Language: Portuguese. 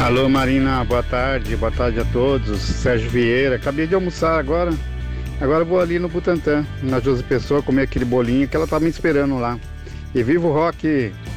Alô Marina, boa tarde a todos. Sérgio Vieira, acabei de almoçar agora. Agora eu vou ali no Butantã, na Josi Pessoa, comer aquele bolinho que ela tá me esperando lá. E viva o rock!